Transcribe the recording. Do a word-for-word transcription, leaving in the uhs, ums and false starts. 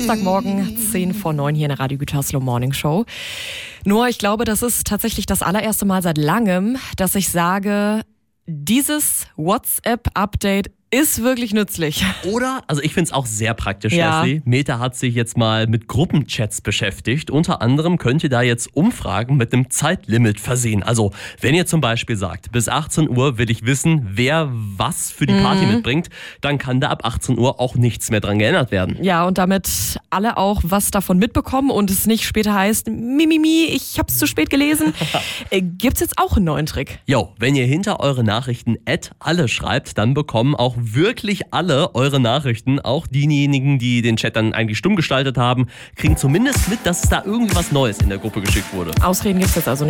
Samstagmorgen, zehn vor neun hier in der Radio Gütersloh Morning Show. Nur, ich glaube, das ist tatsächlich das allererste Mal seit langem, dass ich sage, dieses WhatsApp-Update ist wirklich nützlich. Oder, also ich finde es auch sehr praktisch, Ja. Leslie. Meta hat sich jetzt mal mit Gruppenchats beschäftigt. Unter anderem könnt ihr da jetzt Umfragen mit einem Zeitlimit versehen. Also, wenn ihr zum Beispiel sagt, bis achtzehn Uhr will ich wissen, wer was für die Party Mhm. mitbringt, dann kann da ab achtzehn Uhr auch nichts mehr dran geändert werden. Ja, und damit alle auch was davon mitbekommen und es nicht später heißt, Mimimi, ich hab's zu spät gelesen, äh, gibt's jetzt auch einen neuen Trick. Jo, wenn ihr hinter eure Nachrichten at alle schreibt, dann bekommen auch wirklich alle eure Nachrichten, auch diejenigen, die den Chat dann eigentlich stumm gestaltet haben, kriegen zumindest mit, dass es da irgendwie was Neues in der Gruppe geschickt wurde. Ausreden gibt's jetzt also nicht.